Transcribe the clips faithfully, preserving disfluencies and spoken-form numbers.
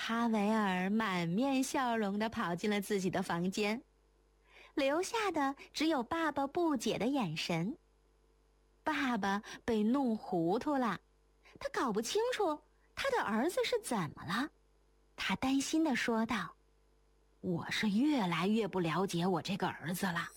哈维尔满面笑容地跑进了自己的房间，留下的只有爸爸不解的眼神。爸爸被弄糊涂了，他搞不清楚他的儿子是怎么了。他担心地说道：“我是越来越不了解我这个儿子了。”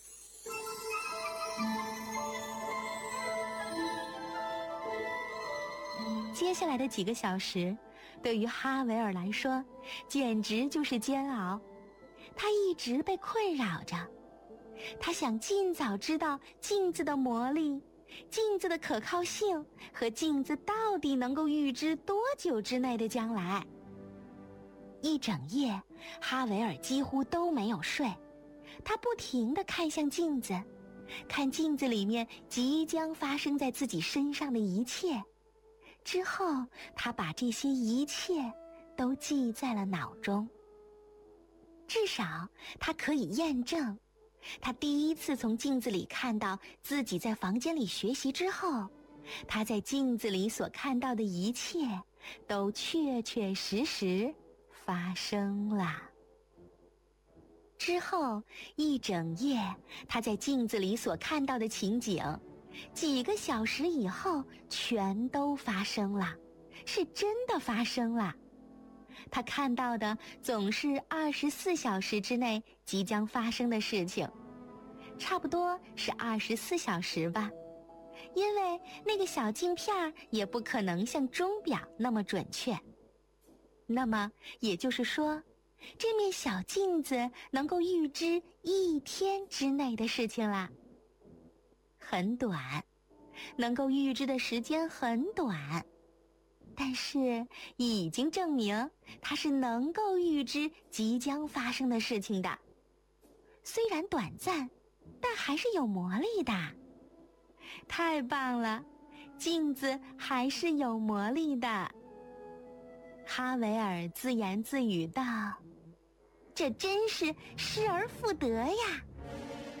接下来的几个小时，对于哈维尔来说，简直就是煎熬。他一直被困扰着，他想尽早知道镜子的魔力、镜子的可靠性和镜子到底能够预知多久之内的将来。一整夜，哈维尔几乎都没有睡，他不停地看向镜子，看镜子里面即将发生在自己身上的一切。之后，他把这些一切都记在了脑中。至少，他可以验证，他第一次从镜子里看到自己在房间里学习之后，他在镜子里所看到的一切，都确确实实发生了。之后，一整夜，他在镜子里所看到的情景，几个小时以后全都发生了，是真的发生了。他看到的总是二十四小时之内即将发生的事情，差不多是二十四小时吧，因为那个小镜片也不可能像钟表那么准确。那么也就是说，这面小镜子能够预知一天之内的事情啦。很短，能够预知的时间很短，但是已经证明它是能够预知即将发生的事情的。虽然短暂，但还是有魔力的。太棒了，镜子还是有魔力的。哈维尔自言自语道：“这真是失而复得呀！